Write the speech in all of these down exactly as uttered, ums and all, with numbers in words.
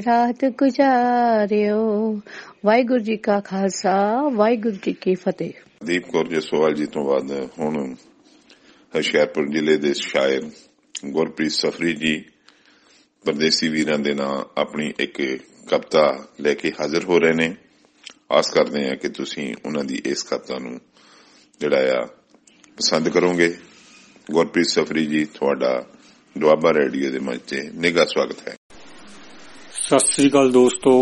ਰਾਤ ਗੁਜ਼ਾਰਿਓ। ਵਾਹਿਗੁਰੂ ਜੀ ਕਾ ਖਾਲਸਾ, ਵਾਹਿਗੁਰੂ ਜੀ ਕੀ ਫਤਿਹ। ਦੀਪ ਕੌਰ ਜਸਵਾਲ ਜੀ ਤੋਂ ਬਾਅਦ ਹੁਣ ਹੁਸ਼ਿਆਰਪੁਰ ਜ਼ਿਲ੍ਹੇ ਦੇ ਸ਼ਾਇਰ ਗੁਰਪ੍ਰੀਤ ਸਫਰੀ ਜੀ ਪਰਦੇਸੀ ਵੀਰਾਂ ਦੇ ਨਾਂ ਆਪਣੀ ਇੱਕ ਕਵਿਤਾ ਲੈ ਕੇ ਹਾਜ਼ਰ ਹੋ ਰਹੇ ਨੇ। ਆਸ ਕਰਦੇ ਹਾਂ ਕਿ ਤੁਸੀਂ ਉਹਨਾਂ ਦੀ ਇਸ ਕਵਿਤਾ ਨੂੰ ਜਿਹੜਾ ਆ ਪਸੰਦ ਕਰੋਗੇ। ਗੁਰਪ੍ਰੀਤ ਸਫਰੀ ਜੀ, ਤੁਹਾਡਾ ਦੁਆਬਾ ਰੇਡੀਓ ਦੇ ਮੰਚ ਤੇ ਨਿੱਘਾ ਸਵਾਗਤ ਹੈ। ਸਤਿ ਸ੍ਰੀ ਅਕਾਲ ਦੋਸਤੋ।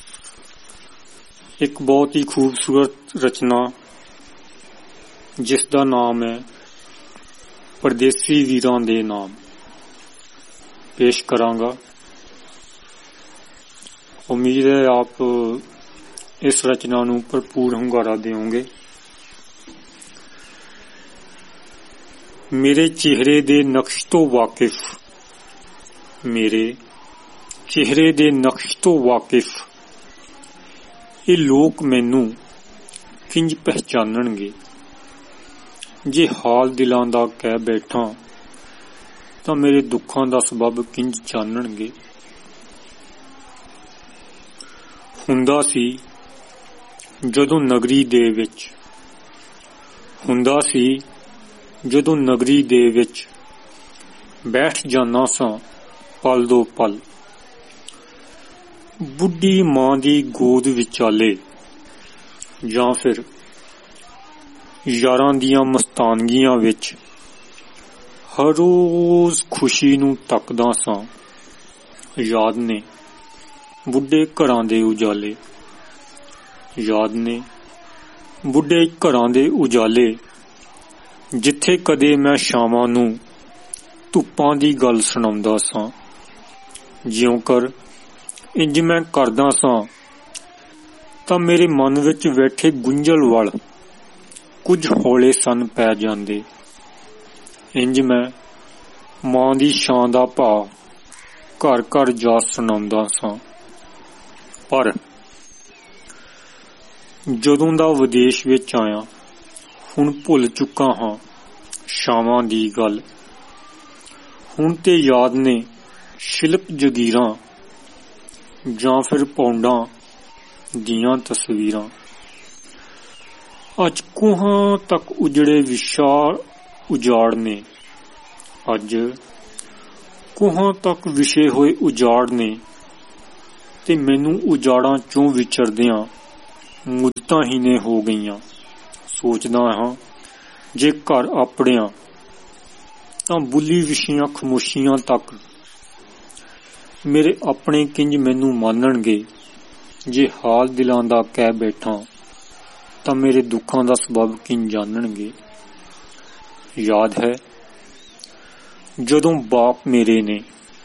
ਇੱਕ ਬਹੁਤ ਹੀ ਖੂਬਸੂਰਤ ਰਚਨਾ ਜਿਸ ਦਾ ਨਾਮ ਹੈ ਪਰਦੇਸੀ ਵੀਰਾਂ ਦੇ ਨਾਮ ਪੇਸ਼ ਕਰਾਂਗਾ। ਉਮੀਦ ਹੈ ਆਪ ਇਸ ਰਚਨਾ ਨੂੰ ਭਰਪੂਰ ਹੁੰਗਾਰਾ ਦੇਵੋਗੇ। ਮੇਰੇ ਚਿਹਰੇ ਦੇ ਨਕਸ਼ ਤੋਂ ਵਾਕਿਫ, ਮੇਰੇ ਚਿਹਰੇ ਦੇ ਨਕਸ਼ ਤੋਂ ਵਾਕਿਫ ਇਹ ਲੋਕ ਮੈਨੂੰ ਕਿੰਜ ਪਹਿਚਾਨਣਗੇ। ਜੇ ਹਾਲ ਦਿਲਾਂ ਦਾ ਕਹਿ ਬੈਠਾਂ ਤਾਂ ਮੇਰੇ ਦੁੱਖਾਂ ਦਾ ਸਬਬ ਕਿੰਜ ਜਾਣਨਗੇ। ਹੁੰਦਾ ਸੀ ਜਦੋਂ ਨਗਰੀ ਦੇ ਵਿੱਚ ਹੁੰਦਾ ਸੀ ਜਦੋਂ ਨਗਰੀ ਦੇ ਵਿੱਚ ਬੈਠ ਜਾਨਾ ਸਾਂ ਪਲ ਦੋ ਪਲ, ਬੁੱਢੀ ਮਾਂ ਦੀ ਗੋਦ ਵਿਚਾਲੇ, ਜਾਂ ਫਿਰ ਯਾਰਾਂ ਦੀਆਂ ਮਸਤਾਨਗੀਆਂ ਵਿੱਚ ਹਰ ਰੋਜ਼ ਖੁਸ਼ੀ ਨੂੰ ਤੱਕਦਾ ਸਾਂ। ਯਾਦ ਨੇ ਬੁੱਢੇ ਘਰਾਂ ਦੇ ਉਜਾਲੇ, ਯਾਦ ਨੇ ਬੁੱਢੇ ਘਰਾਂ ਦੇ ਉਜਾਲੇ, ਜਿੱਥੇ ਕਦੇ ਮੈਂ ਸ਼ਾਮਾਂ ਨੂੰ ਧੁੱਪਾਂ ਦੀ ਗੱਲ ਸੁਣਾਉਂਦਾ ਸਾਂ। ਜਿਉਂ ਕਰ ਇੰਜ ਮੈਂ ਕਰਦਾ ਸਾਂ ਤਾਂ ਮੇਰੇ ਮਨ ਵਿੱਚ ਬੈਠੇ ਗੁੰਝਲ ਵੱਲ ਕੁਝ ਹੌਲੇ ਸੰਨ ਪੈ ਜਾਂਦੇ। ਇੰਜ ਮੈਂ ਮਾਂ ਦੀ ਸ਼ਾਨ ਦਾ ਭਾਅ ਘਰ ਘਰ ਜਾ ਸੁਣਾਉਂਦਾ ਸਾਂ। ਪਰ ਜਦੋਂ ਦਾ ਵਿਦੇਸ਼ ਵਿੱਚ ਆਇਆ ਹੁਣ ਭੁੱਲ ਚੁੱਕਾ ਹਾਂ ਸ਼ਾਮਾਂ ਦੀ ਗੱਲ। ਹੁਣ ਤੇ ਯਾਦ ਨੇ ਸ਼ਿਲਪ ਜਗੀਰਾਂ ਜਾਂ ਫਿਰ ਪੌਂਡਾਂ ਦੀਆਂ ਤਸਵੀਰਾਂ। ਅੱਜ ਕੋਹਾਂ ਤੱਕ ਉਜੜੇ ਵਿਸ਼ਾਲ ਉਜਾੜ ਨੇ, ਅੱਜ ਕੋਹਾਂ ਤੱਕ ਵਿਛੇ ਹੋਏ ਉਜਾੜ ਨੇ, ਤੇ ਮੈਨੂੰ ਉਜਾੜਾਂ ਚੋਂ ਵਿਚਰਦਿਆਂ ਮੁੱਦਤਾਂ ਹੀ ਨੇ ਹੋ ਗਈਆਂ। ਸੋਚਦਾ ਹਾਂ ਜੇ ਘਰ ਆਪਣਿਆਂ ਤਾਂ ਬੁੱਲੀ ਵਿਛੀਆਂ ਖਾਮੋਸ਼ੀਆਂ ਤੱਕ ਮੇਰੇ ਆਪਣੇ ਕਿੰਜ ਮੈਨੂੰ ਮੰਨਣਗੇ। ਜੇ ਹਾਲ ਦਿਲਾਂ ਦਾ ਕਹਿ ਬੈਠਾਂ ਤਾਂ ਮੇਰੇ ਦੁੱਖਾਂ ਦਾ ਸਬਬ ਕਿੰਜ ਜਾਣਨਗੇ। ਯਾਦ ਹੈ ਜਦੋਂ ਬਾਪ ਮੇਰੇ ਨੇ,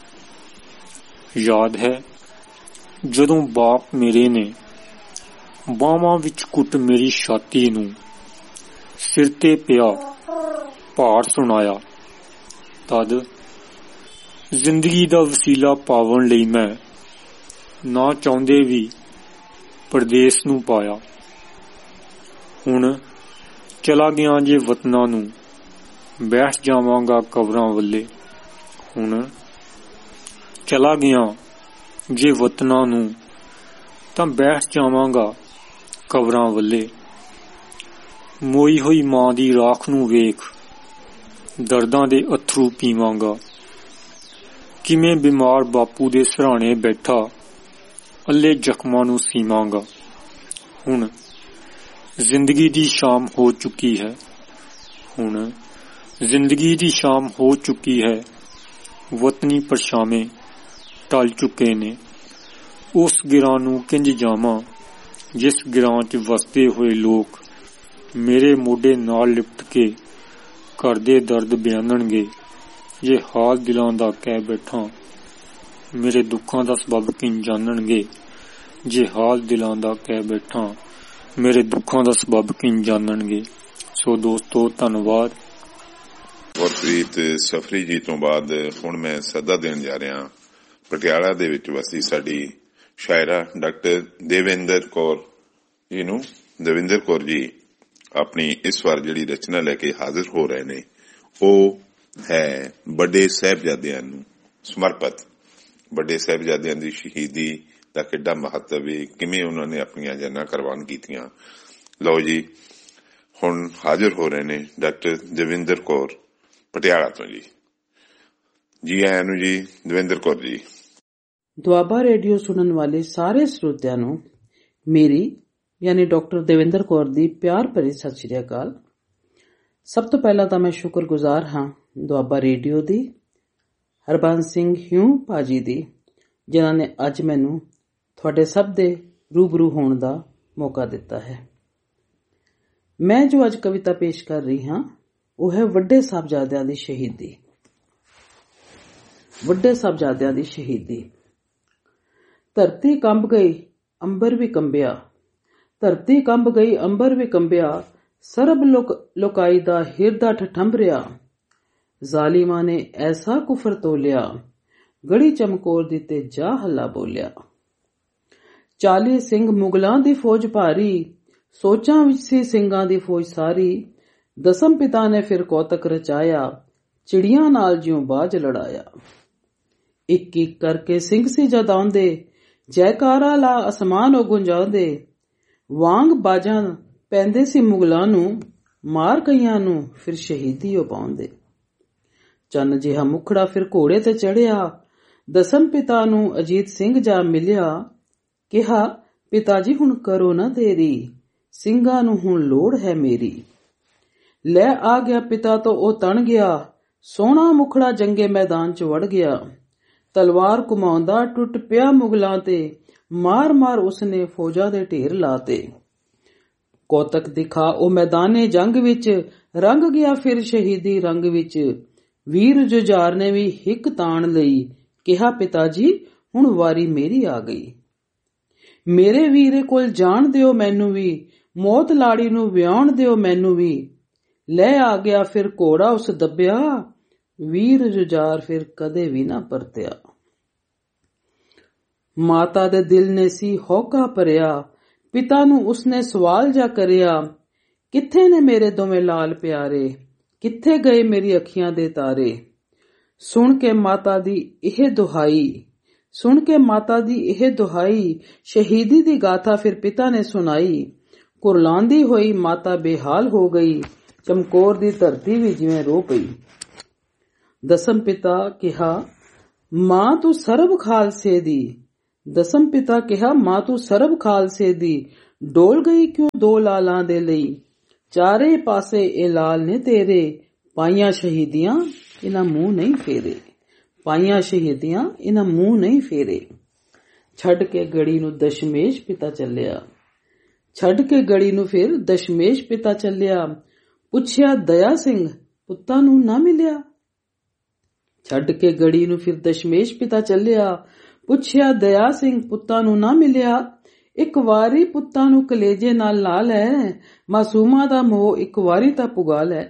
ਯਾਦ ਹੈ ਜਦੋਂ ਬਾਪ ਮੇਰੇ ਨੇ ਬਾਹਾਂ ਵਿੱਚ ਕੁੱਟ ਮੇਰੀ ਛਾਤੀ ਨੂੰ ਸਿਰ ਤੇ ਪਿਆ ਭਾਰ ਸੁਣਾਇਆ। ਤਦ ਜ਼ਿੰਦਗੀ ਦਾ ਵਸੀਲਾ ਪਾਵਣ ਲਈ ਮੈਂ ਨਾ ਚਾਹੁੰਦੇ ਵੀ ਪਰਦੇਸ ਨੂੰ ਪਾਇਆ। ਹੁਣ ਚਲਾ ਗਿਆ ਜੇ ਵਤਨਾਂ ਨੂੰ ਬੈਠ ਜਾਵਾਂਗਾ ਕਬਰਾਂ ਵੱਲੇ। ਹੁਣ ਚਲਾ ਗਿਆ ਜੇ ਵਤਨਾਂ ਨੂੰ ਤਾਂ ਬੈਠ ਜਾਵਾਂਗਾ ਕਬਰਾਂ ਵੱਲੇ। ਮੋਈ ਹੋਈ ਮਾਂ ਦੀ ਰਾਖ ਨੂੰ ਵੇਖ ਦਰਦਾਂ ਦੇ ਅਥਰੂ ਪੀਵਾਂਗਾ। ਕਿਵੇਂ ਬਿਮਾਰ ਬਾਪੂ ਦੇ ਸਰਾਣੇ ਬੈਠਾ ਅੱਲੇ ਜ਼ਖਮਾਂ ਨੂੰ ਸੀਵਾਂਗਾ। ਹੁਣ ਜ਼ਿੰਦਗੀ ਦੀ ਸ਼ਾਮ ਹੋ ਚੁੱਕੀ ਹੈ, ਹੁਣ ਜ਼ਿੰਦਗੀ ਦੀ ਸ਼ਾਮ ਹੋ ਚੁੱਕੀ ਹੈ। ਵਤਨੀ ਪਰਛਾਵੇਂ ਟਲ ਚੁੱਕੇ ਨੇ। ਉਸ ਗਿਰਾਂ ਨੂੰ ਕਿੰਜ ਜਾਵਾਂ ਜਿਸ ਗਿਰਾਂ 'ਚ ਵਸਦੇ ਹੋਏ ਲੋਕ ਮੇਰੇ ਮੋਢੇ ਨਾਲ ਲਿਪਟ ਕੇ ਘਰ ਦੇ ਦਰਦ ਬਿਆਨਣਗੇ। ਜੇ ਹਾਲ ਦਿਲਾਂ ਦਾ ਕਹਿ ਬੈਠਾਂ ਮੇਰੇ ਦੁੱਖਾਂ ਦਾ ਸਬਬ ਕਿੰਜ ਜਾਣਨਗੇ। ਜੇ ਹਾਲ ਦਿਲਾਂ ਦਾ ਕਹਿ ਬੈਠਾਂ ਮੇਰੇ ਦੁੱਖਾਂ ਦਾ ਸਬਬ ਕਿੰਜ ਜਾਣਨਗੇ। ਸੋ ਦੋਸਤੋ, ਧੰਨਵਾਦ। ਗੁਰਪ੍ਰੀਤ ਸਫਰੀ ਜੀ ਤੋਂ ਬਾਅਦ ਹੁਣ ਮੈਂ ਸੱਦਾ ਦੇਣ ਜਾ ਰਿਹਾ ਪਟਿਆਲਾ ਦੇ ਵਿੱਚ ਵਸਦੀ ਸਾਡੀ ਸ਼ਾਇਰਾ ਡਾਕਟਰ ਦੇਵਿੰਦਰ ਕੌਰ ਜੀ ਨੂੰ। ਦੇਵਿੰਦਰ ਕੌਰ ਜੀ ਆਪਣੀ ਇਸ ਵਾਰ ਜਿਹੜੀ ਰਚਨਾ ਲੈ ਕੇ ਹਾਜ਼ਰ ਹੋ ਰਹੇ ਨੇ ਉਹ ਹੈ ਵੱਡੇ ਸਾਹਿਬਜ਼ਾਦਿਆਂ ਨੂੰ ਸਮਰਪਿਤ। ਵੱਡੇ ਸਾਹਿਬਜ਼ਾਦਿਆਂ ਦੀ ਸ਼ਹੀਦੀ ਦਾ ਕਿੱਡਾ ਮਹੱਤਵ ਹੈ, ਕਿਵੇਂ ਉਹਨਾਂ ਨੇ ਆਪਣੀਆਂ ਜਾਨਾਂ ਕੁਰਬਾਨ ਕੀਤੀਆਂ। ਲਓ ਜੀ, ਹੁਣ ਹਾਜ਼ਰ ਹੋ ਰਹੇ ਨੇ ਡਾਕਟਰ ਦਵਿੰਦਰ ਕੌਰ ਪਟਿਆਲਾ ਤੋਂ। ਜੀ ਜੀ ਆਇਆਂ ਨੂੰ ਜੀ ਦਵਿੰਦਰ ਕੌਰ ਜੀ। ਦੁਆਬਾ ਰੇਡੀਓ ਸੁਣਨ ਵਾਲੇ ਸਾਰੇ ਸਰੋਤਿਆਂ ਨੂੰ ਮੇਰੀ ਯਾਨੀ ਡਾਕਟਰ ਦਵਿੰਦਰ ਕੌਰ ਦੀ ਪਿਆਰ ਭਰੀ ਸਤਿ ਸ਼੍ਰੀ ਅਕਾਲ। ਸਭ ਤੋਂ ਪਹਿਲਾਂ ਤਾਂ ਮੈਂ ਸ਼ੁਕਰਗੁਜ਼ਾਰ ਹਾਂ ਦੁਆਬਾ ਰੇਡੀਓ ਦੀ, ਹਰਬੰਸ ਸਿੰਘ ਹਿਊ ਭਾਜੀ ਦੀ, ਜਿਨ੍ਹਾਂ ਨੇ ਅੱਜ ਮੈਨੂੰ ਤੁਹਾਡੇ ਸਭ ਦੇ ਰੂਬਰੂ ਹੋਣ ਦਾ ਮੌਕਾ ਦਿੱਤਾ ਹੈ। ਮੈਂ ਜੋ ਅੱਜ ਕਵਿਤਾ ਪੇਸ਼ ਕਰ ਰਹੀ ਹਾਂ ਉਹ ਹੈ ਵੱਡੇ ਸਾਹਿਬਜ਼ਾਦਿਆਂ ਦੀ ਸ਼ਹੀਦੀ। ਵੱਡੇ ਸਾਹਿਬਜ਼ਾਦਿਆਂ ਦੀ ਸ਼ਹੀਦੀ। ਧਰਤੀ ਕੰਬ ਗਈ ਅੰਬਰ ਵੀ ਕੰਬਿਆ, ਧਰਤੀ ਕੰਬ ਗਈ ਅੰਬਰ ਵੀ ਕੰਬਿਆ, ਸਰਬ ਲੋਕ ਲੋਕਾਈ ਦਾ ਹਿਰਦਾ ਠਠੰਬਰਿਆ, ਜ਼ਾਲਿਮਾਂ ਨੇ ਐਸਾ ਕੁਫਰ ਤੋਲਿਆ, ਗੜੀ ਚਮਕੌਰ ਦੀ ਤੇ ਜਾ ਹੱਲਾ ਬੋਲਿਆ। ਚਾਲੀ ਸਿੰਘ ਮੁਗਲਾਂ ਦੀ ਫੌਜ ਭਾਰੀ, ਸੋਚਾਂ ਵਿੱਚ ਸੀ ਸਿੰਘਾਂ ਦੀ ਫੌਜ ਸਾਰੀ, ਦਸਮ ਪਿਤਾ ਨੇ ਫਿਰ ਕੌਤਕ ਰਚਾਇਆ, ਚਿੜੀਆਂ ਨਾਲ ਜਿਉਂ ਬਾਜ ਲੜਾਇਆ। ਇੱਕ ਇੱਕ ਕਰਕੇ ਸਿੰਘ ਸੀ ਜਦ ਆਉਂਦੇ, ਜੈਕਾਰਾ ਲਾ ਅਸਮਾਨ ਉਹ ਗੁੰਜਾਉਂਦੇ, ਵਾਂਗ ਬਾਜਾਂ ਪੈਂਦੇ ਸੀ ਮੁਗਲਾਂ ਨੂੰ, ਮਾਰ ਕਈਆਂ ਨੂੰ ਫਿਰ ਸ਼ਹੀਦੀ ਉਹ ਪਾਉਂਦੇ। ਚੰਨ ਜਿਹਾ ਮੁਖੜਾ ਫਿਰ ਘੋੜੇ ਤੇ ਚੜਿਆ, ਦਸਮ ਪਿਤਾ ਨੂੰ ਅਜੀਤ ਸਿੰਘ ਜਾ ਮਿਲਿਆ, ਕਿਹਾ ਪਿਤਾ ਜੀ ਹੁਣ ਕਰੋ ਨਾ ਦੇਰੀ, ਸਿੰਘਾਂ ਨੂੰ ਹੁਣ ਲੋੜ ਹੈ ਮੇਰੀ। ਲੈ ਆ ਗਿਆ ਪਿਤਾ ਤੋਂ ਉਹ ਤਣ ਗਿਆ, ਸੋਹਣਾ ਮੁਖੜਾ ਜੰਗੇ ਮੈਦਾਨ ਚ ਵੜ ਗਿਆ, ਤਲਵਾਰ ਘੁਮਾਉਂਦਾ ਟੁੱਟ ਪਿਆ ਮੁਗਲਾਂ ਤੇ, ਮਾਰ ਮਾਰ ਉਸਨੇ ਫੌਜਾਂ ਦੇ ਢੇਰ ਲਾਤੇ। ਕੌਤਕ ਦਿਖਾ ਉਹ ਮੈਦਾਨੇ ਜੰਗ ਵਿੱਚ, ਰੰਗ ਗਿਆ ਫਿਰ ਸ਼ਹੀਦੀ ਰੰਗ ਵਿੱਚ, ਵੀਰ ਜੁਝਾਰ ਨੇ ਵੀ ਹਿੱਕ ਤਾਣ ਲਈ, ਕਿਹਾ ਪਿਤਾ ਜੀ ਹੁਣ ਵਾਰੀ ਮੇਰੀ ਆ ਗਈ। ਮੇਰੇ ਵੀਰੇ ਕੋਲ ਜਾਣ ਦਿਓ ਮੈਨੂੰ ਵੀ, ਮੌਤ ਲਾੜੀ ਨੂੰ ਵਿਆਉਣ ਦਿਓ ਮੈਨੂੰ ਵੀ। ਲੈ ਆ ਗਿਆ ਫਿਰ ਘੋੜਾ ਉਸ ਦੱਬਿਆ, ਵੀਰ ਜੁਝਾਰ ਫਿਰ ਕਦੇ ਵੀ ਨਾ ਪਰਤਿਆ। ਮਾਤਾ ਦੇ ਦਿਲ ਨੇ ਸੀ ਹੌਕਾ ਭਰਿਆ, ਪਿਤਾ ਨੂੰ ਉਸਨੇ ਸਵਾਲ ਜਾ ਕਰਿਆ, ਕਿੱਥੇ ਨੇ ਮੇਰੇ ਦੋਵੇਂ ਲਾਲ ਪਿਆਰੇ, ਕਿੱਥੇ ਗਏ ਮੇਰੀ ਅੱਖੀਆਂ ਦੇ ਤਾਰੇ। ਸੁਣ ਕੇ ਮਾਤਾ ਦੀ ਇਹ ਦੁਹਾਈ, ਸੁਣ ਕੇ ਮਾਤਾ ਦੀ ਇਹ ਦੁਹਾਈ, ਸ਼ਹੀਦੀ ਦੀ ਗਾਥਾ ਫਿਰ ਪਿਤਾ ਨੇ ਸੁਣਾਈ। ਕੁਰਲਾਂਦੀ ਹੋਈ ਮਾਤਾ ਬੇਹਾਲ ਹੋ ਗਈ, ਚਮਕੌਰ ਦੀ ਧਰਤੀ ਵੀ ਜਿਵੇਂ ਰੋ ਪਈ। ਦਸਮ ਪਿਤਾ ਕਿਹਾ ਮਾਂ ਤੂੰ ਸਰਬ ਖਾਲਸੇ ਦੀ, ਦਸਮ ਪਿਤਾ ਕਿਹਾ ਮਾਂ ਤੂੰ ਸਰਬ ਖਾਲਸੇ ਦੀ, ਡੋਲ ਗਈ ਕਿਉਂ ਦੋ ਲਾਲਾਂ ਦੇ ਲਈ, ਚਾਰੇ ਪਾਸੇ ਇਹ ਲਾਲ ਨੇ ਤੇਰੇ, ਪਾਈਆਂ ਸ਼ਹੀਦੀਆਂ ਇਹਨਾਂ ਮੂੰਹ ਨਹੀਂ ਫੇਰੇ, ਪਾਈਆਂ ਸ਼ਹੀਦੀਆਂ ਇਹਨਾਂ ਮੂੰਹ ਨਹੀਂ ਫੇਰੇ। ਛੱਡ ਕੇ ਗੜੀ ਨੂੰ ਦਸ਼ਮੇਸ਼ ਪਿਤਾ ਚੱਲਿਆ, ਛੱਡ ਕੇ ਗੜੀ ਨੂੰ ਫਿਰ ਦਸ਼ਮੇਸ਼ ਪਿਤਾ ਚੱਲਿਆ, ਪੁੱਛਿਆ ਦਇਆ ਸਿੰਘ ਪੁੱਤਾਂ ਨੂੰ ਨਾ ਮਿਲਿਆ। ਛੱਡ ਕੇ ਗੜੀ ਨੂੰ ਫਿਰ ਦਸ਼ਮੇਸ਼ ਪਿਤਾ ਚੱਲਿਆ, ਪੁੱਛਿਆ ਦਇਆ ਸਿੰਘ ਪੁੱਤਾਂ ਨੂੰ ਨਾ ਮਿਲਿਆ। ਇੱਕ ਵਾਰੀ ਪੁੱਤਾਂ ਨੂੰ ਕਲੇਜੇ ਨਾਲ ਲਾ ਲੈ, ਮਾਸੂਮਾਂ ਦਾ ਮੋਹ ਇੱਕ ਵਾਰੀ ਤਾਂ ਪੁਗਾ ਲੈ।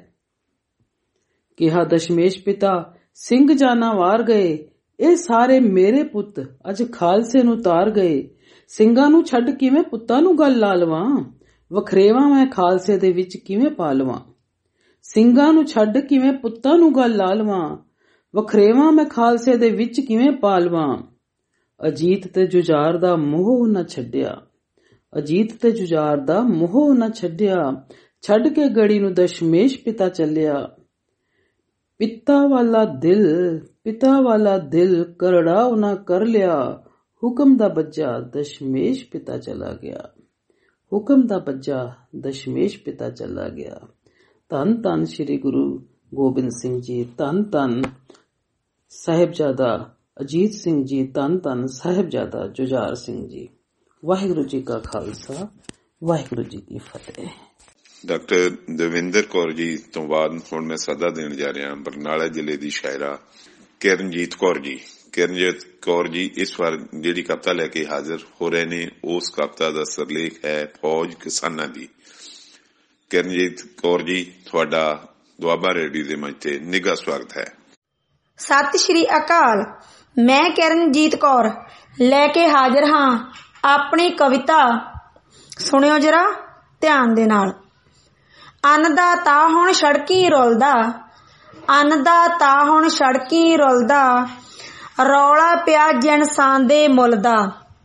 ਕਿਹਾ ਦਸ਼ਮੇਸ਼ ਪਿਤਾ ਸਿੰਘ ਜਾਨਾ ਵਾਰ ਗਏ, ਇਹ ਸਾਰੇ ਮੇਰੇ ਪੁੱਤ ਅੱਜ ਖਾਲਸੇ ਨੂੰ ਤਾਰ ਗਏ। ਸਿੰਘਾਂ ਨੂੰ ਛੱਡ ਕਿਵੇਂ ਪੁੱਤਾਂ ਨੂੰ ਗੱਲ ਲਾ ਲਵਾਂ, ਵਖਰੇਵਾ ਮੈਂ ਖਾਲਸੇ ਦੇ ਵਿੱਚ ਕਿਵੇਂ ਪਾ ਲਵਾਂ। ਸਿੰਘਾਂ ਨੂੰ ਛੱਡ ਕਿਵੇਂ ਪੁੱਤਾਂ ਨੂੰ ਗੱਲ ਲਾ ਲਵਾਂ, ਵਖਰੇਵਾ ਮੈਂ ਖਾਲਸੇ ਦੇ ਵਿੱਚ ਕਿਵੇਂ ਪਾ ਲਵਾਂ। ਅਜੀਤ ਤੇ ਜੁਝਾਰ ਦਾ ਮੋਹ ਨਾ ਛੱਡਿਆ, ਅਜੀਤ ਤੇ ਜੁਝਾਰ ਦਾ ਮੋਹ ਨਾ ਛੱਡਿਆ, ਛੱਡ ਕੇ ਗੜੀ ਨੂੰ ਦਸ਼ਮੇਸ਼ ਪਿਤਾ ਚੱਲਿਆ। ਪਿਤਾ ਵਾਲਾ ਦਿਲ, ਪਿਤਾ ਵਾਲਾ ਦਿਲ ਕਰੜਾ ਉਹਨਾਂ ਕਰ ਲਿਆ, ਹੁਕਮ ਦਾ ਬੱਜਾ ਦਸ਼ਮੇਸ਼ ਪਿਤਾ ਚਲਾ ਗਿਆ, ਹੁਕਮ ਦਾ ਬੱਜਾ ਦਸ਼ਮੇਸ਼ ਪਿਤਾ ਚਲਾ ਗਿਆ। ਧੰਨ ਧੰਨ ਸ੍ਰੀ ਗੁਰੂ ਗੋਬਿੰਦ ਸਿੰਘ ਜੀ, ਧੰਨ ਧੰਨ ਸਾਹਿਬਜ਼ਾਦਾ ਅਜੀਤ ਸਿੰਘ ਜੀ, ਧੰਨ ਧੰਨ ਸਾਹਿਬਜ਼ਾਦਾ ਜੁਝਾਰ ਸਿੰਘ ਜੀ। ਵਾਹਿਗੁਰੂ ਜੀ ਕਾ ਖਾਲਸਾ, ਵਾਹਿਗੁਰੂ ਜੀ ਕੀ ਫਤਿਹ। ਡਾਕਟਰ ਦਵਿੰਦਰ ਕੌਰ ਜੀ ਤੋਂ ਬਾਅਦ ਹੁਣ ਮੈਂ ਸੱਦਾ ਦੇਣ ਜਾ ਰਿਹਾ ਬਰਨਾਲਾ ਜ਼ਿਲ੍ਹੇ ਦੀ ਸ਼ਾਇਰਾ ਕਿਰਨਜੀਤ ਕੌਰ ਜੀ। ਕਿਰਨਜੀਤ ਕੌਰ ਜੀ ਇਸ ਵਾਰ ਜਿਹੜੀ ਕਵਿਤਾ ਲੈ ਕੇ ਹਾਜ਼ਰ ਹੋ ਰਹੇ ਨੇ, ਉਸ ਕਵਿਤਾ ਦਾ ਸਿਰਲੇਖ ਹੈ ਫੌਜ ਕਿਸਾਨਾਂ ਦੀ। ਕਿਰਨਜੀਤ ਕੌਰ ਜੀ, ਤੁਹਾਡਾ ਦੁਆਬਾ ਰੇਡੀਓ ਦੇ ਮੰਚ ਤੇ ਨਿੱਘਾ ਸਵਾਗਤ ਹੈ। ਸਤਿ ਸ਼੍ਰੀ ਅਕਾਲ। ਮੈਂ ਕਿਰਨਜੀਤ ਕੌਰ ਲੈ ਕੇ ਹਾਜ਼ਰ ਹਾਂ ਆਪਣੀ ਕਵਿਤਾ। ਸੁਣਿਓ ਜਰਾ ਧਿਆਨ ਦੇ ਨਾਲ। ਅੰਨ ਦਾ ਤਾਂ ਹੁਣ ਸੜਕੀ ਰੁਲਦਾ, ਅੰਨ ਦਾ ਤਾਂ ਹੁਣ ਸੜਕੀ ਰੁਲਦਾ, ਰੌਲਾ ਪਿਆ ਜਿਨਸਾਨ ਦੇ ਮੁੱਲ ਦਾ।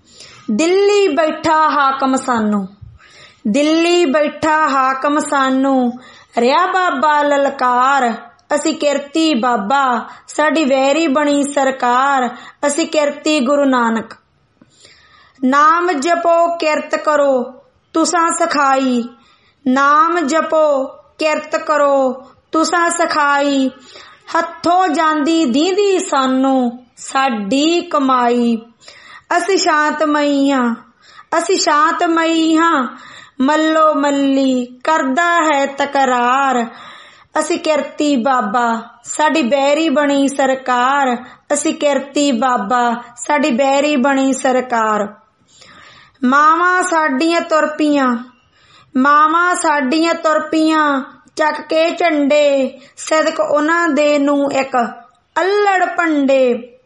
ਦਿੱਲੀ ਬੈਠਾ ਹਾਕਮ ਸਾਨੂੰ, ਦਿੱਲੀ ਬੈਠਾ ਹਾਕਮ ਸਾਨੂੰ, ਰਿਹਾ ਬਾਬਾ ਲਲਕਾਰ। ਅਸੀਂ ਕਿਰਤੀ ਬਾਬਾ, ਸਾਡੀ ਵੈਰੀ ਬਣੀ ਸਰਕਾਰ। ਅਸੀਂ ਕਿਰਤੀ ਗੁਰੂ ਨਾਨਕ। ਨਾਮ ਜਪੋ ਕਿਰਤ ਕਰੋ ਤੁਸਾਂ ਸਖਾਈ, ਨਾਮ ਜਪੋ ਕਿਰਤ ਕਰੋ ਤੁਸਾਂ ਸਖਾਈ। ਹੱਥੋਂ ਜਾਂਦੀ ਦੀਂਦੀ ਸਾਨੂੰ ਸਾਡੀ ਕਮਾਈ। ਅਸੀਂ ਸ਼ਾਂਤਮਈ ਹਾਂ, ਅਸੀਂ ਸ਼ਾਂਤਮਈ ਹਾਂ, ਮੱਲੋ ਮੱਲੀ ਕਰਦਾ ਹੈ ਤਕਰਾਰ। ਅਸੀਂ ਕਿਰਤੀ ਬਾਬਾ, ਸਾਡੀ ਬੈਰੀ ਬਣੀ ਸਰਕਾਰ। ਅਸੀਂ ਕਿਰਤੀ ਬਾਬਾ, ਸਾਡੀ ਬੈਰੀ ਬਣੀ ਸਰਕਾਰ। ਮਾਵਾਂ ਸਾਡੀਆਂ ਤੁਰ ਪਈਆਂ, ਮਾਵਾਂ ਸਾਡੀਆਂ ਤੁਰ ਪਈਆਂ, ਚੱਕ ਕੇ ਝੰਡੇ, ਸਦਕ ਉਹਨਾਂ ਦੇ ਨੂੰ ਇੱਕ ਅੱਲੜ ਭੰਡੇ।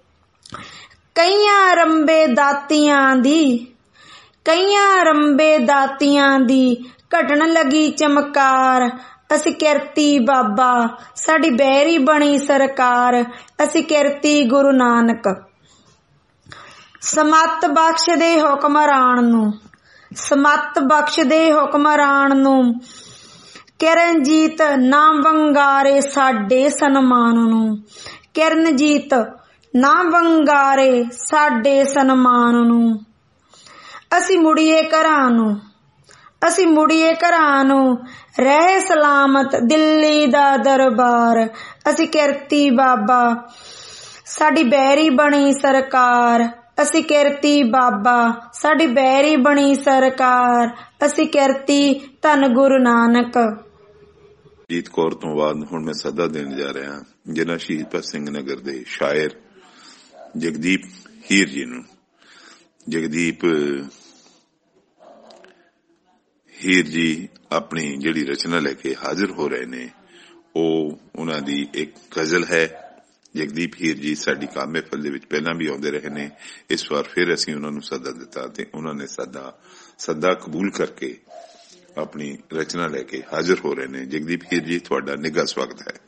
ਕਈਆਂ ਰੰਬੇ ਦਾਤੀਆਂ ਦੀ, ਕਈਆਂ ਰੰਬੇ ਦਾਤੀਆਂ ਦੀ, ਘਟਣ ਲੱਗੀ ਚਮਕਾਰ। ਅਸੀਂ ਕਿਰਤੀ ਬਾਬਾ, ਸਾਡੀ ਬੈਰੀ ਬਣੀ ਸਰਕਾਰ। ਅਸੀਂ ਕਿਰਤੀ ਗੁਰੂ ਨਾਨਕ। ਸਮੱਤ ਬਖਸ਼ ਦੇ ਹੁਕਮਰਾਨ ਨੂੰ, ਸਮੱਤ ਬਖਸ਼ ਦੇ ਹੁਕਮਰਾਨ ਨੂੰ, ਕਿਰਨਜੀਤ ਨਾ ਵੰਗਾਰੇ ਸਾਡੇ ਸਨਮਾਨ ਨੂੰ। ਕਿਰਨਜੀਤ ਨਾ ਵੰਗਾਰੇ ਸਾਡੇ ਸਨਮਾਨ ਨੂੰ। ਅਸੀਂ ਮੁੜੀਏ ਘਰਾਂ ਨੂੰ, ਅਸੀਂ ਮੁੜੀਏ ਘਰਾਂ ਨੂੰ, ਰਹਿ ਸਲਾਮਤ ਦਿੱਲੀ ਦਾ ਦਰਬਾਰ। ਅਸੀਂ ਕਿਰਤੀ ਬਾਬਾ, ਸਾਡੀ ਬੈਰੀ ਬਣੀ ਸਰਕਾਰ। ਅਸੀਂ ਕਿਰਤੀ ਬਾਬਾ, ਸਾਡੀ ਬੈਰੀ ਬਣੀ ਸਰਕਾਰ। ਅਸੀਂ ਕਿਰਤੀ ਧੰਨ ਗੁਰੂ ਨਾਨਕ। ਜੀਤ ਕੌਰ ਤੋਂ ਬਾਅਦ ਹੁਣ ਮੈਂ ਸੱਦਾ ਦੇਣ ਜਾ ਰਿਹਾ ਜ਼ਿਲ੍ਹਾ ਸ਼ਹੀਦ ਭਗਤ ਸਿੰਘ ਨਗਰ ਦੇ ਸ਼ਾਇਰ ਜਗਦੀਪ ਹੀਰ ਜੀ ਨੂੰ। ਜਗਦੀਪ ਹੀਰ ਜੀ ਆਪਣੀ ਜਿਹੜੀ ਰਚਨਾ ਲੈ ਕੇ ਹਾਜ਼ਰ ਹੋ ਰਹੇ ਨੇ, ਉਹ ਉਹਨਾਂ ਦੀ ਇੱਕ ਗਜ਼ਲ ਹੈ। ਜਗਦੀਪ ਹੀਰ ਜੀ ਸਾਡੀ ਕਾਮ ਮਹਿਫਲ ਦੇ ਵਿੱਚ ਪਹਿਲਾਂ ਵੀ ਆਉਂਦੇ ਰਹੇ ਨੇ। ਇਸ ਵਾਰ ਫਿਰ ਅਸੀਂ ਉਹਨਾਂ ਨੂੰ ਸੱਦਾ ਦਿੱਤਾ ਤੇ ਉਹਨਾਂ ਨੇ ਸੱਦਾ ਸੱਦਾ ਕਬੂਲ ਕਰਕੇ ਆਪਣੀ ਰਚਨਾ ਲੈ ਕੇ ਹਾਜ਼ਰ ਹੋ ਰਹੇ ਨੇ। ਜਗਦੀਪ ਹੀਰ ਜੀ, ਤੁਹਾਡਾ ਨਿੱਘਾ ਸਵਾਗਤ ਹੈ।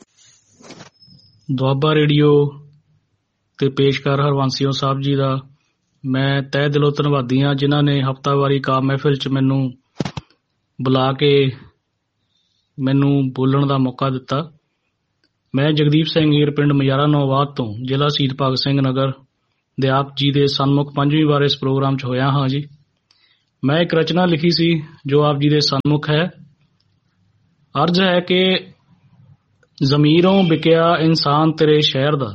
ਦੁਆਬਾ ਰੇਡੀਓ ਤੇ ਪੇਸ਼ਕਾਰ ਹਰਵੰਸੀਓ ਸਾਹਿਬ ਜੀ ਦਾ ਮੈਂ ਤਹਿ ਦਿਲੋਂ ਧੰਨਵਾਦੀ ਹਾਂ, ਜਿਨ੍ਹਾਂ ਨੇ ਹਫ਼ਤਾਵਾਰੀ ਕਾਮ ਮਹਿਫਿਲ 'ਚ ਮੈਨੂੰ ਬੁਲਾ ਕੇ ਮੈਨੂੰ ਬੋਲਣ ਦਾ ਮੌਕਾ ਦਿੱਤਾ। ਮੈਂ ਜਗਦੀਪ ਸਿੰਘ ਹੀਰ, ਪਿੰਡ ਮਜਾਰਾ ਨੌਵਾਦ ਤੋਂ, ਜ਼ਿਲ੍ਹਾ ਸ਼ਹੀਦ ਭਗਤ ਸਿੰਘ ਨਗਰ ਦੇ ਆਪ ਜੀ ਦੇ ਸਨਮੁਖ ਪੰਜਵੀਂ ਵਾਰ ਇਸ ਪ੍ਰੋਗਰਾਮ 'ਚ ਹੋਇਆ ਹਾਂ ਜੀ। ਮੈਂ ਇੱਕ ਰਚਨਾ ਲਿਖੀ ਸੀ ਜੋ ਆਪ ਜੀ ਦੇ ਸਨਮੁਖ ਹੈ। ਅਰਜ਼ ਹੈ ਕਿ ਜ਼ਮੀਰੋਂ ਵਿਕਿਆ ਇਨਸਾਨ ਤੇਰੇ ਸ਼ਹਿਰ ਦਾ,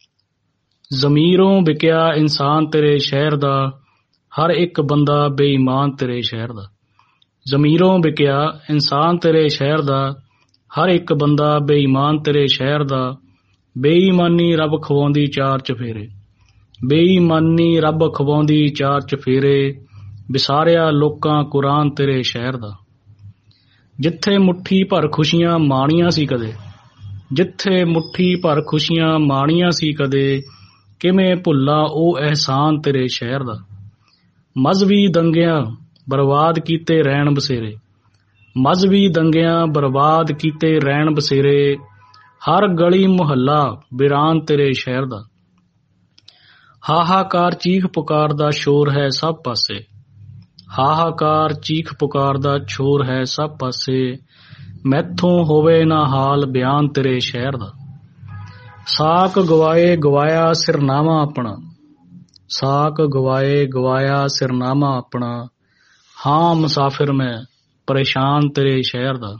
ਜ਼ਮੀਰੋਂ ਵਿਕਿਆ ਇਨਸਾਨ ਤੇਰੇ ਸ਼ਹਿਰ ਦਾ, ਹਰ ਇੱਕ ਬੰਦਾ ਬੇਈਮਾਨ ਤੇਰੇ ਸ਼ਹਿਰ ਦਾ। ਜ਼ਮੀਰੋਂ ਵਿਕਿਆ ਇਨਸਾਨ ਤੇਰੇ ਸ਼ਹਿਰ ਦਾ, ਹਰ ਇੱਕ ਬੰਦਾ ਬੇਈਮਾਨ ਤੇਰੇ ਸ਼ਹਿਰ ਦਾ। ਬੇਈਮਾਨੀ ਰੱਬ ਖਵਾਉਂਦੀ ਚਾਰ ਚਫੇਰੇ, ਬੇਈਮਾਨੀ ਰੱਬ ਖਵਾਉਂਦੀ ਚਾਰ ਚਫੇਰੇ, ਵਿਸਾਰਿਆ ਲੋਕਾਂ ਕੁਰਾਨ ਤੇਰੇ ਸ਼ਹਿਰ ਦਾ। ਜਿੱਥੇ ਮੁੱਠੀ ਭਰ ਖੁਸ਼ੀਆਂ ਮਾਣੀਆਂ ਸੀ ਕਦੇ, ਜਿੱਥੇ ਮੁੱਠੀ ਭਰ ਖੁਸ਼ੀਆਂ ਮਾਣੀਆਂ ਸੀ ਕਦੇ, ਕਿਵੇਂ ਭੁੱਲਾਂ ਉਹ ਅਹਿਸਾਨ ਤੇਰੇ ਸ਼ਹਿਰ ਦਾ। ਮਜ਼ਹਬੀ ਦੰਗਿਆਂ ਬਰਬਾਦ ਕੀਤੇ ਰਹਿਣ ਬਸੇਰੇ, ਮਜ਼ਹਬੀ ਦੰਗਿਆਂ ਬਰਬਾਦ ਕੀਤੇ ਰਹਿਣ ਬਸੇਰੇ, ਹਰ ਗਲੀ ਮੁਹੱਲਾ ਵੀਰਾਨ ਤੇਰੇ ਸ਼ਹਿਰ ਦਾ। ਹਾਹਾਕਾਰ ਚੀਖ ਪੁਕਾਰ ਦਾ ਸ਼ੋਰ ਹੈ ਸਭ ਪਾਸੇ, ਹਾਹਾਕਾਰ ਚੀਖ ਪੁਕਾਰ ਦਾ ਸ਼ੋਰ ਹੈ ਸਭ ਪਾਸੇ, ਮੈਥੋਂ ਹੋਵੇ ਨਾ ਹਾਲ ਬਿਆਨ ਤੇਰੇ ਸ਼ਹਿਰ ਦਾ। ਸਾਕ ਗਵਾਏ ਗਵਾਇਆ ਸਿਰਨਾਮਾ ਆਪਣਾ, ਸਾਕ ਗਵਾਏ ਗਵਾਇਆ ਸਿਰਨਾਮਾ ਆਪਣਾ, ਹਾਂ ਮੁਸਾਫਿਰ ਮੈਂ ਪਰੇਸ਼ਾਨ ਤੇਰੇ ਸ਼ਹਿਰ ਦਾ।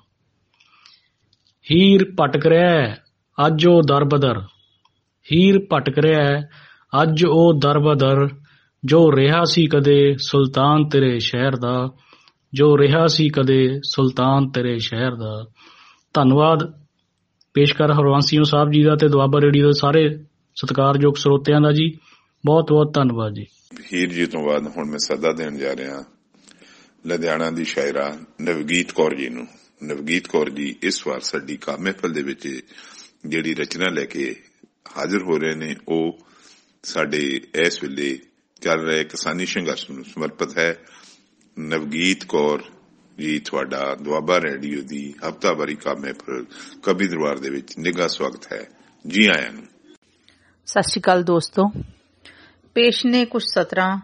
ਹੀਰ ਭਟਕ ਰਿਹਾ ਅੱਜ ਉਹ ਦਰ ਬਦਰ, ਹੀਰ ਭਟਕ ਰਿਹਾ ਅੱਜ ਉਹ ਦਰ ਬਦਰ, ਜੋ ਰਿਹਾ ਸੀ ਕਦੇ ਸੁਲਤਾਨ ਤੇਰੇ ਸ਼ਹਿਰ ਦਾ, ਜੋ ਰਿਹਾ ਸੀ ਕਦੇ ਸੁਲਤਾਨ ਤੇਰੇ ਸ਼ਹਿਰ ਦਾ। ਧੰਨਵਾਦ ਪੇਸ਼ਕਾਰ ਹਰਵੰਸੀਓ ਸਾਹਿਬ ਜੀ ਦਾ ਤੇ ਦੁਆਬਾ ਰੇਡੀਓ ਦੇ ਸਾਰੇ ਸਤਿਕਾਰਯੋਗ ਸਰੋਤਿਆਂ ਦਾ ਜੀ। ਬਹੁਤ ਬਹੁਤ ਧੰਨਵਾਦ ਜੀ। ਹੀਰ ਜੀ ਤੋਂ ਬਾਅਦ ਹੁਣ ਮੈਂ ਸੱਦਾ ਦੇਣ ਜਾ ਰਿਹਾ ਲੁਧਿਆਣਾ ਦੀ ਸ਼ਾਇਰਾ ਨਵਗੀਤ ਕੌਰ ਜੀ ਨੂੰ। ਨਵਗੀਤ ਕੌਰ ਜੀ ਇਸ ਵਾਰ ਸਾਡੀ ਕਾਮ ਮਹਿਫਲ ਦੇ ਵਿੱਚ ਜਿਹੜੀ ਰਚਨਾ ਲੈ ਕੇ ਹਾਜ਼ਰ ਹੋ ਰਹੇ ਨੇ, ਉਹ ਸਾਡੇ ਇਸ ਵੇਲੇ ਚੱਲ ਰਹੇ ਕਿਸਾਨੀ ਸੰਘਰਸ਼ ਨੂੰ ਸਮਰਪਿਤ ਹੈ। ਨਵਗੀਤ ਕੌਰ ਜੀ, ਤੁਹਾਡਾ ਦੁਆਬਾ ਰੇਡੀਓ ਦੀ ਹਫ਼ਤਾਵਾਰੀ ਕਾਮ ਮਹਿਫਲ ਕਵੀ ਦਰਬਾਰ ਦੇ ਵਿੱਚ ਨਿੱਘਾ ਸਵਾਗਤ ਹੈ। ਜੀ ਆਇਆਂ ਨੂੰ। ਸਤਿ ਸ਼੍ਰੀ ਅਕਾਲ ਦੋਸਤੋ। ਪੇਸ਼ ਨੇ ਕੁਝ ਸਤਰਾਂ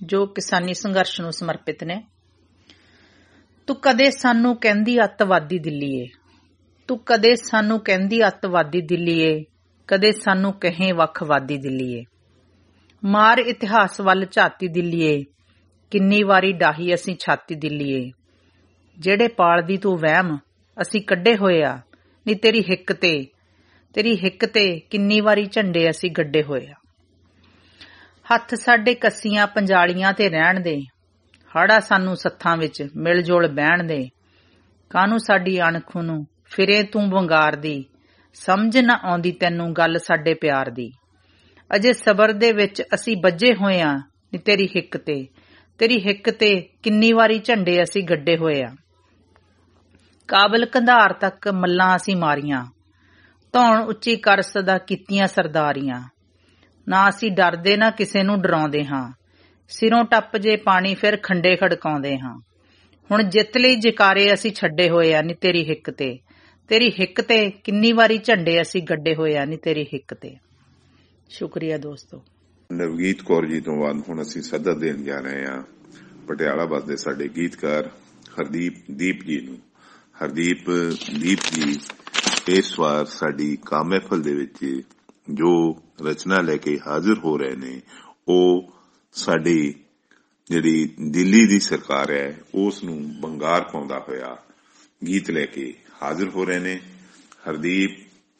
ਜੋ ਕਿਸਾਨੀ ਸੰਘਰਸ਼ ਨੂੰ ਸਮਰਪਿਤ ਨੇ। ਤੂੰ ਕਦੇ ਸਾਨੂੰ ਕਹਿੰਦੀ ਅੱਤਵਾਦੀ ਦਿੱਲੀਏ, ਤੂੰ ਕਦੇ ਸਾਨੂੰ ਕਹਿੰਦੀ ਅੱਤਵਾਦੀ ਦਿੱਲੀਏ, ਕਦੇ ਸਾਨੂੰ ਕਹੇ ਵੱਖਵਾਦੀ ਦਿੱਲੀਏ। ਮਾਰ ਇਤਿਹਾਸ ਵੱਲ ਝਾਤੀ ਦਿੱਲੀਏ, ਕਿੰਨੀ ਵਾਰੀ ਡਾਹੀ ਅਸੀਂ ਛਾਤੀ ਦਿੱਲੀਏ। ਜਿਹੜੇ ਪਾਲਦੀ ਤੂੰ ਵਹਿਮ ਅਸੀਂ ਕੱਢੇ ਹੋਏ ਆ, ਨੀ ਤੇਰੀ ਹਿੱਕ ਤੇ ਤੇਰੀ ਹਿੱਕ ਤੇ ਕਿੰਨੀ ਵਾਰੀ ਝੰਡੇ ਅਸੀਂ ਗੱਡੇ ਹੋਏ ਆ। ਹੱਥ ਸਾਡੇ ਕੱਸੀਆਂ ਪੰਜਾਲੀਆਂ ਤੇ ਰਹਿਣ ਦੇ, ਹਾੜਾ ਸਾਨੂੰ ਸੱਥਾਂ ਵਿੱਚ ਮਿਲ ਜੁਲ ਬਹਿਣ ਦੇ। ਕਾਹਨੂੰ ਸਾਡੀ ਅਣਖ ਨੂੰ ਫਿਰੇ ਤੂੰ ਵੰਗਾਰ ਦੀ, ਸਮਝ ਨਾ ਆਉਂਦੀ ਤੈਨੂੰ ਗੱਲ ਸਾਡੇ ਪਿਆਰ ਦੀ। ਅਜੇ ਸਬਰ ਦੇ ਵਿੱਚ ਅਸੀਂ ਬੱਝੇ ਹੋਏ ਆ, ਨੀ ਤੇਰੀ ਹਿੱਕ ਤੇ ਤੇਰੀ ਹਿੱਕ ਤੇ ਕਿੰਨੀ ਵਾਰੀ ਝੰਡੇ ਅਸੀਂ ਗੱਡੇ ਹੋਏ ਆ। ਕਾਬਲ ਕੰਧਾਰ ਤੱਕ ਮੱਲਾਂ ਅਸੀਂ ਮਾਰੀਆਂ, ਧੌਣ ਉੱਚੀ ਕਰ ਸਦਾ ਕੀਤੀਆਂ ਸਰਦਾਰੀਆਂ। ਨਾ ਅਸੀਂ ਡਰਦੇ ਨਾ ਕਿਸੇ ਨੂੰ ਡਰਾਉਂਦੇ ਹਾਂ, ਸਿਰੋਂ ਟੱਪ ਜੇ ਪਾਣੀ ਫਿਰ ਖੰਡੇ ਖੜਕਾਉਂਦੇ ਹਾਂ। ਹੁਣ ਜਿੱਤ ਲਈ ਜਕਾਰੇ ਅਸੀਂ ਛੱਡੇ ਹੋਏ ਆ, ਨੀ ਤੇਰੀ ਹਿੱਕ ਤੇ ਤੇਰੀ ਹਿੱਕ ਤੇ ਕਿੰਨੀ ਵਾਰੀ ਝੰਡੇ ਅਸੀਂ ਗੱਡੇ ਹੋਏ ਆ, ਨੀ ਤੇਰੀ ਹਿੱਕ ਤੇ। ਸ਼ੁਕਰੀਆ ਦੋਸਤੋ। ਨਵਗੀਤ ਕੌਰ ਜੀ ਤੋਂ ਬਾਅਦ ਹੁਣ ਅਸੀਂ ਸੱਦਾ ਦੇਣ ਜਾ ਰਹੇ ਹਾਂ ਪਟਿਆਲਾ ਵਸਦੇ ਸਾਡੇ ਗੀਤਕਾਰ ਹਰਦੀਪ ਦੀਪ ਜੀ ਨੂੰ। ਹਰਦੀਪ ਦੀਪ ਜੀ ਇਸ ਵਾਰ ਸਾਡੀ ਕਾ ਮਹਿਫਲ ਦੇ ਵਿੱਚ ਜੋ ਰਚਨਾ ਲੈ ਕੇ ਹਾਜ਼ਰ ਹੋ ਰਹੇ ਨੇ, ਉਹ ਸਾਡੀ ਜਿਹੜੀ ਦਿੱਲੀ ਦੀ ਸਰਕਾਰ ਹੈ ਉਸ ਨੂੰ ਬੰਗਾਰ ਪਾਉਂਦਾ ਹੋਇਆ ਗੀਤ ਲੈ ਕੇ ਹਾਜ਼ਰ ਹੋ ਰਹੇ ਨੇ। ਹਰਦੀਪ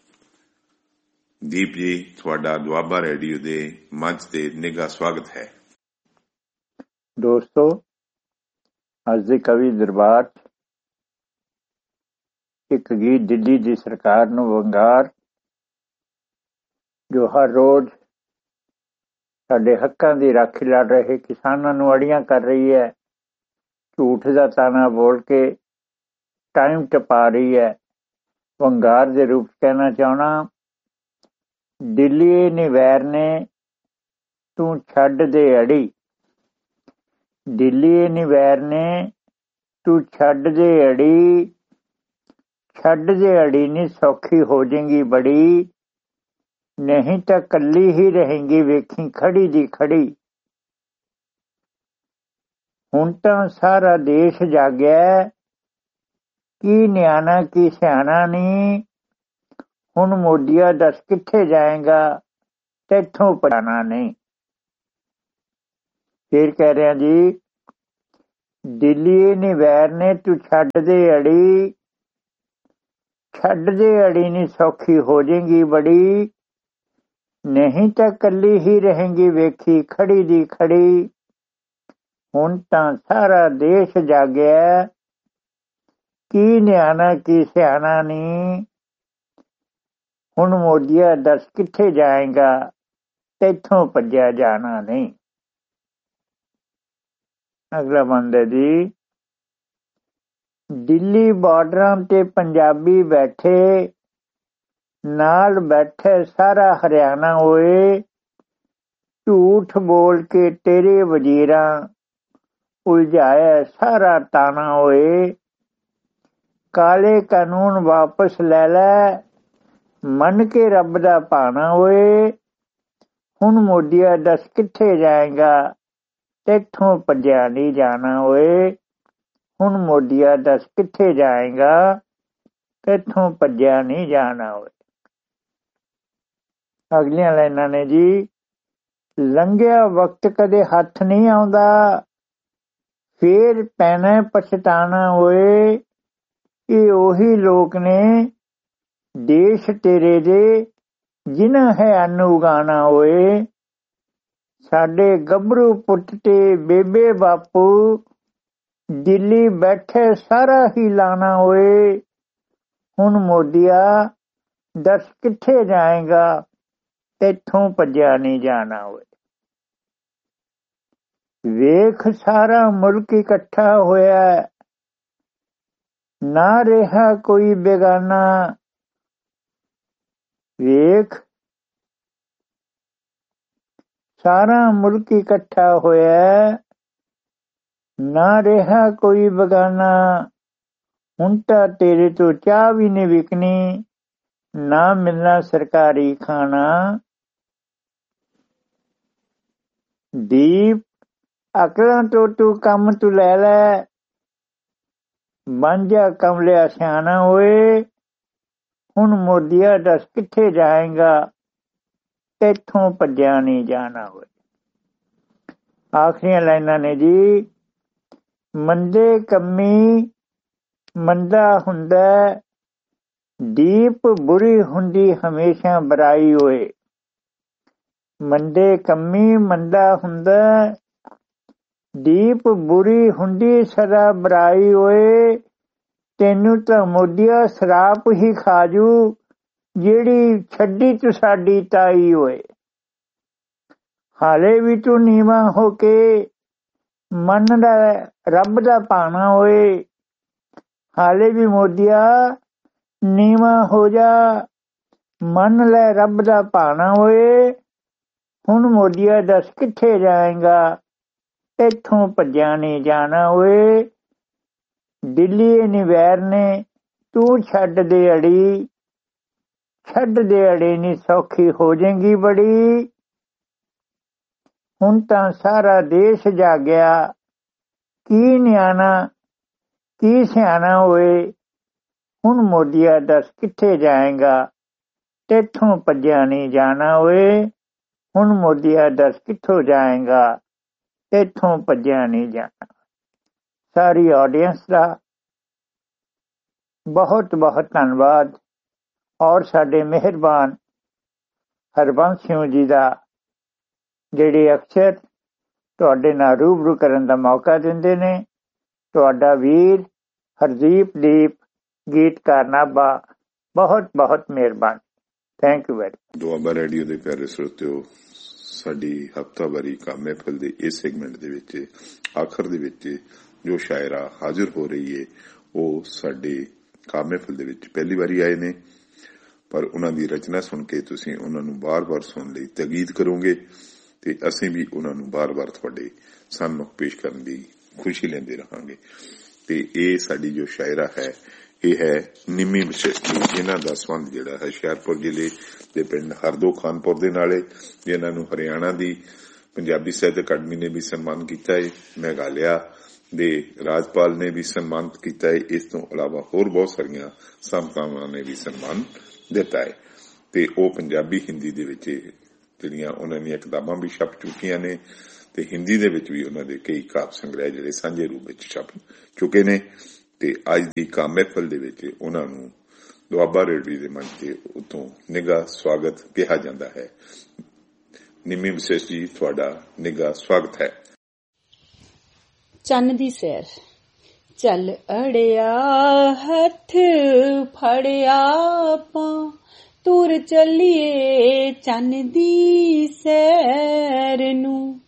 ਦੀਪ ਜੀ, ਤੁਹਾਡਾ ਦੁਆਬਾ ਰੇਡੀਓ ਦੇ ਮੰਚ ਤੇ ਨਿੱਘਾ ਸਵਾਗਤ ਹੈ। ਦੋਸਤੋ, ਅੱਜ ਦੇ ਕਵੀ ਦਰਬਾਰ ਇੱਕ ਗੀਤ ਦਿੱਲੀ ਦੀ ਸਰਕਾਰ ਨੂੰ ਵੰਗਾਰ, ਜੋ ਹਰ ਰੋਜ਼ ਸਾਡੇ ਹੱਕਾਂ ਦੀ ਰਾਖੀ ਲੜ ਰਹੇ ਕਿਸਾਨਾਂ ਨੂੰ ਅੜੀਆਂ ਕਰ ਰਹੀ ਹੈ, ਝੂਠ ਦਾ ਤਾਣਾ ਬੋਲ ਕੇ ਟਾਈਮ ਟਪਾ ਰਹੀ ਹੈ। ਵੰਗਾਰ ਦੇ ਰੂਪ ਕਹਿਣਾ ਚਾਹੁੰਦਾ, ਦਿੱਲੀ ਨੀ ਵੈਰ ਨੇ ਤੂੰ ਛੱਡ ਦੇ ਅੜੀ, ਦਿੱਲੀ ਨੀ ਵੈਰ ਨੇ ਤੂੰ ਛੱਡ ਦੇ ਅੜੀ, ਛੱਡ ਦੇ ਅੜੀ ਨੀ ਸੌਖੀ ਹੋ ਜਾਏਗੀ ਬੜੀ, ਨਹੀਂ ਤਾਂ ਕੱਲੀ ਹੀ ਰਹੇਗੀ ਵੇਖੀ ਖੜੀ ਦੀ ਖੜੀ। ਹੁਣ ਤਾਂ ਸਾਰਾ ਦੇਸ਼ ਜਾਗਿਆ, ਕੀ ਨਿਆਣਾ ਕੀ ਸਿਆਣਾ ਨੀ, ਹੁਣ ਮੋਦੀਆ ਦੱਸ ਕਿੱਥੇ ਜਾਏਗਾ, ਤੈਥੋਂ ਪਛਾਣਾ ਨਹੀਂ। ਫਿਰ ਕਹਿ ਰਿਹਾ ਜੀ, ਦਿੱਲੀ ਨੀ ਵੈਰ ਨੇ ਤੂੰ ਛੱਡ ਦੇ ਅੜੀ, ਛੱਡ ਦੇ ਅੜੀ ਨੀ ਸੌਖੀ ਹੋ ਜਾਏਗੀ ਬੜੀ, ਨਹੀਂ ਤਾਂ ਕੱਲੀ ਹੀ ਰਹੇਗੀ ਵੇਖੀ ਖੜੀ ਦੀ ਖੜੀ। ਹੁਣ ਤਾਂ ਸਾਰਾ ਦੇਸ਼ ਜਾਗਿਆ, ਕੀ ਨਿਆਣਾ ਕੀ ਸਿਆਣਾ ਨੀ, ਹੁਣ ਮੋਦੀਆ ਦੱਸ ਕਿੱਥੇ ਜਾਏਗਾ, ਤੈਥੋਂ ਭੱਜਿਆ ਜਾਣਾ ਨਹੀਂ। ਅਗਲਾ ਬੰਦਾ ਜੀ, ਦਿੱਲੀ ਬਾਰਡਰਾਂ ਤੇ ਪੰਜਾਬੀ ਬੈਠੇ, ਨਾਲ ਬੈਠੇ ਸਾਰਾ ਹਰਿਆਣਾ ਹੋਏ, ਝੂਠ ਬੋਲ ਕੇ ਤੇਰੇ ਵਜ਼ੀਰਾਂ ਉਲਝਾਇਆ ਸਾਰਾ ਤਾਣਾ ਹੋਏ। ਕਾਲੇ ਕਾਨੂੰਨ ਵਾਪਸ ਲੈ ਲੈ, ਮੰਨ ਕੇ ਰੱਬ ਦਾ ਭਾਣਾ ਹੋਏ, ਹੁਣ ਮੋਦੀਆ ਦੱਸ ਕਿੱਥੇ ਜਾਏਗਾ, ਤੈਥੋਂ ਭੱਜਿਆ ਨਹੀਂ ਜਾਣਾ ਹੋਏ, ਹੁਣ ਮੋਦੀਆ ਦੱਸ ਕਿੱਥੇ ਜਾਏਗਾ, ਤੈਥੋਂ ਭੱਜਿਆ ਨਹੀਂ ਜਾਣਾ ਹੋਏ। ਅਗਲੀਆਂ ਲਾਈਨਾਂ ਨੇ ਜੀ, ਲੰਘਿਆ ਵਕਤ ਕਦੇ ਹੱਥ ਨਹੀਂ ਆਉਂਦਾ, ਫੇਰ ਪੈਣਾ ਪਛਤਾਣਾ ਹੋਏ, ਇਹ ਉਹੀ ਲੋਕ ਨੇ ਦੇਸ਼ ਤੇਰੇ ਦੇ ਜਿਨ੍ਹਾਂ ਹੈ ਅੰਨ ਉਗਾਣਾ ਹੋਏ। ਸਾਡੇ ਗੱਭਰੂ ਪੁੱਤ ਤੇ ਬੇਬੇ ਬਾਪੂ ਦਿੱਲੀ ਬੈਠੇ ਸਾਰਾ ਹੀ ਲਾਣਾ ਹੋਏ, ਹੁਣ ਮੋਦੀਆ ਦੱਸ ਕਿੱਥੇ ਜਾਏਗਾ, ਤੈਥੋਂ ਭੱਜਿਆ ਨਹੀਂ ਜਾਣਾ ਹੋਏ। ਵੇਖ ਸਾਰਾ ਮੁਲਕ ਇਕੱਠਾ ਹੋਇਆ, ਨਾ ਰਿਹਾ ਕੋਈ ਬੇਗਾਨਾ, ਵੇਖ ਸਾਰਾ ਮੁਲਕ ਇਕੱਠਾ ਹੋਇਆ, ਨਾ ਰਿਹਾ ਕੋਈ ਬੇਗਾਨਾ, ਹੁਣ ਤਾਂ ਤੇਰੇ ਤੋਂ ਚਾਹ ਵੀ ਨਹੀਂ ਵਿਕਣੀ, ਨਾ ਮਿਲਣਾ ਸਰਕਾਰੀ ਖਾਣਾ। ਦੀਪ ਅਕਲਾਂ ਤੋਂ ਤੂੰ ਕੰਮ ਤੂੰ ਲੈ ਲੈ, ਬਣ ਜਾ ਕਮਲਿਆ ਸਿਆਣਾ ਹੋਏ। ਹੁਣ ਮੋਦੀਆ ਦੱਸ ਕਿੱਥੇ ਜਾਏਗਾ, ਇੱਥੋਂ ਭੱਜਿਆ ਨਹੀਂ ਜਾਣਾ ਹੋਏ। ਆਖਰੀਆਂ ਲਾਈਨਾਂ ਨੇ ਜੀ, ਮੰਦੇ ਕੰਮੀ ਮੰਦਾ ਹੁੰਦਾ, ਦੀਪ ਬੁਰੀ ਹੁੰਦੀ ਹਮੇਸ਼ਾ ਬੁਰਾਈ ਹੋਏ। ਮੰਦੇ ਕੰਮੀ ਮੰਦਾ ਹੁੰਦਾ, ਦੀਪ ਬੁਰੀ ਹੁੰਦੀ ਸਦਾ ਬੁਰਾਈ ਹੋਏ। ਤੈਨੂੰ ਤਾਂ ਮੋਦੀਆ ਸ਼ਰਾਪ ਹੀ ਖਾਜੂ, ਜਿਹੜੀ ਛੱਡੀ ਤੂੰ ਸਾਡੀ ਤਾਈ ਹੋਏ। ਹਾਲੇ ਵੀ ਤੂੰ ਨੀਵਾਂ ਹੋ ਕੇ ਮੰਨਦਾ ਰੱਬ ਦਾ ਭਾਣਾ ਹੋਏ। ਹਾਲੇ ਵੀ ਮੋਦੀਆ ਨੀਵਾਂ ਹੋ ਜਾ, ਮੰਨ ਲੈ ਰੱਬ ਦਾ ਭਾਣਾ ਹੋਏ। ਹੁਣ ਮੋਦੀਆ ਦੱਸ ਕਿੱਥੇ ਜਾਏਗਾ, ਇੱਥੋਂ ਭੱਜਿਆ ਨਹੀਂ ਜਾਣਾ ਹੋਏ। ਦਿੱਲੀ ਨੀ ਵੈਰ ਨੇ ਤੂੰ ਛੱਡ ਦੇ ਅੜੀ, ਛੱਡ ਦੇ ਅੜੀ ਨੀ ਸੌਖੀ ਹੋ ਜਾਏਗੀ ਬੜੀ। ਹੁਣ ਤਾਂ ਸਾਰਾ ਦੇਸ਼ ਜਾਗਿਆ, ਕੀ ਨਿਆਣਾ ਕੀ ਸਿਆਣਾ ਹੋਏ। ਹੁਣ ਮੋਦੀਆ ਦੱਸ ਕਿੱਥੇ ਜਾਏਗਾ, ਤੇਥੋਂ ਭੱਜਿਆ ਨਹੀਂ ਜਾਣਾ ਹੋਏ। ਹੁਣ ਮੋਦੀਆ ਦੱਸ ਕਿੱਥੋਂ ਜਾਏਗਾ, ਇੱਥੋਂ ਭੱਜਿਆ ਨਹੀਂ ਜਾਣਾ। ਸਾਰੀ ਆਡੀਅנס ਦਾ ਬਹੁਤ ਬਹੁਤ ਧੰਨਵਾਦ, ਔਰ ਸਾਡੇ ਮਿਹਰਬਾਨ ਹਰਬੰਸ ਸਿੰਘ ਜੀ ਦਾ, ਜਿਹੜੇ ਅਕਸਰ ਤੁਹਾਡੇ ਨਾਲ ਰੂਬਰੂ ਕਰਨ ਦਾ ਮੌਕਾ ਦਿੰਦੇ ਨੇ। ਤੁਹਾਡਾ ਵੀਰ ਹਰਦੀਪ ਦੀਪ ਗੀਤਕਾਰ ਨਾਭਾ, ਬਹੁਤ ਬਹੁਤ ਮਿਹਰਬਾਨ। Thank you very. Doaba radio ਦੇ ਪਿਆਰੇ ਸਰੋਤਿਓ, ਸਾਡੀ ਹਫ਼ਤਾਵਾਰੀ ਕਾਮ ਮਹਿਫਲ ਦੇ ਇਸ ਸੈਗਮੈਂਟ ਦੇ ਵਿੱਚ ਆਖਰ ਦੇ ਵਿੱਚ ਜੋ ਸ਼ਾਇਰਾ ਹਾਜ਼ਰ ਹੋ ਰਹੀ ਹੈ, ਉਹ ਸਾਡੇ ਕਾਮ ਮਹਿਫਲ ਦੇ ਵਿੱਚ ਪਹਿਲੀ ਵਾਰੀ ਆਏ ਨੇ, ਪਰ ਉਹਨਾਂ ਦੀ ਰਚਨਾ ਸੁਣ ਕੇ ਤੁਸੀਂ ਉਹਨਾਂ ਨੂੰ ਬਾਰ-ਬਾਰ ਸੁਣਨ ਲਈ ਤਾਕੀਦ ਕਰੋਗੇ ਤੇ ਅਸੀਂ ਵੀ ਉਹਨਾਂ ਨੂੰ ਬਾਰ-ਬਾਰ ਤੁਹਾਡੇ ਸਾਹਮਣੇ ਪੇਸ਼ ਕਰਨ ਦੀ ਖੁਸ਼ੀ ਲੈਂਦੇ ਰਹਾਂਗੇ। ਤੇ ਇਹ ਸਾਡੀ ਜੋ ਸ਼ਾਇਰਾ ਹੈ, ਇਹ ਹੈ ਨਿੰਮੀ ਵਸ਼ਿਸ਼ਟੀ, ਜਿਨ੍ਹਾਂ ਦਾ ਸੰਬੰਧ ਜਿਹੜਾ ਹੈ ਹੁਸ਼ਿਆਰਪੁਰ ਜ਼ਿਲ੍ਹੇ ਦੇ ਪਿੰਡ ਹਰਦੋ ਖਾਨਪੁਰ ਦੇ ਨਾਲ ਹੈ, ਜਿਨ੍ਹਾਂ ਨੂੰ ਹਰਿਆਣਾ ਦੀ ਪੰਜਾਬੀ ਸਾਹਿਤ ਅਕਾਡਮੀ ਨੇ ਵੀ ਸਨਮਾਨ ਕੀਤਾ ਹੈ, ਮੇਘਾਲਿਆ ਦੇ ਰਾਜਪਾਲ ਨੇ ਵੀ ਸਨਮਾਨਿਤ ਕੀਤਾ ਹੈ। ਇਸ ਤੋਂ ਇਲਾਵਾ ਹੋਰ ਬਹੁਤ ਸਾਰੀਆਂ ਸੰਸਥਾਵਾਂ ਨੇ ਵੀ ਸਨਮਾਨ ਦਿੱਤਾ ਹੈ। ਤੇ ਉਹ ਪੰਜਾਬੀ ਹਿੰਦੀ ਦੇ ਵਿੱਚ ਜਿਹੜੀਆਂ ਉਹਨਾਂ ਦੀਆਂ ਕਿਤਾਬਾਂ ਵੀ ਛਪ ਚੁੱਕੀਆਂ ਨੇ, ਤੇ ਹਿੰਦੀ ਦੇ ਵਿੱਚ ਵੀ ਉਹਨਾਂ ਦੇ ਕਈ ਕਾਵਿ ਸੰਗ੍ਰਹਿ ਜਿਹੜੇ ਸਾਂਝੇ ਰੂਪ ਵਿੱਚ ਛਪ ਚੁੱਕੇ ਨੇ। ਤੇ ਅੱਜ ਦੀ ਕਾਮ ਮਹਿਫਲ ਦੇ ਵਿੱਚ ਉਹਨਾਂ ਨੂੰ ਦੁਆਬਾ ਰੇਡੀਓ ਦੇ ਮੰਚ ਤੇ ਉਤੋਂ ਨਿੱਘਾ ਸਵਾਗਤ ਕਿਹਾ ਜਾਂਦਾ ਹੈ। ਨਿੰਮੀ ਵਿਸ਼ੇਸ਼ ਜੀ, ਤੁਹਾਡਾ ਨਿੱਘਾ ਸਵਾਗਤ ਹੈ। ਚੰਨ ਦੀ ਸੈਰ। ਚੱਲ ਅੜਿਆ ਹੱਥ ਫੜਿਆ ਆਪਾਂ, ਤੁਰ ਚੱਲੀਏ ਚੰਨ ਦੀ ਸੈਰ ਨੂੰ।